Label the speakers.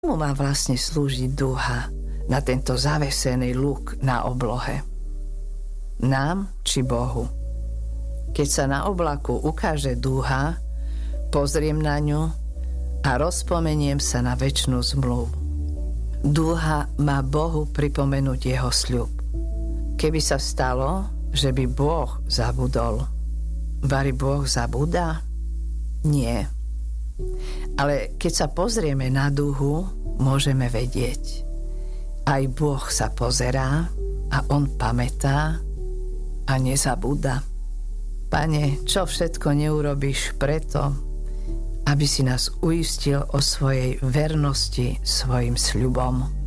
Speaker 1: Komu má vlastne slúžiť dúha na tento zavesený luk na oblohe? Nám či Bohu? Keď sa na oblaku ukáže dúha, pozriem na ňu a rozpomeniem sa na večnú zmluvu. Dúha má Bohu pripomenúť jeho sľub. Keby sa stalo, že by Boh zabudol, vari Boh zabúda? Nie. Ale keď sa pozrieme na dúhu, môžeme vedieť. Aj Boh sa pozerá a on pamätá a nezabúda. Pane, čo všetko neurobíš preto, aby si nás uistil o svojej vernosti svojim sľubom.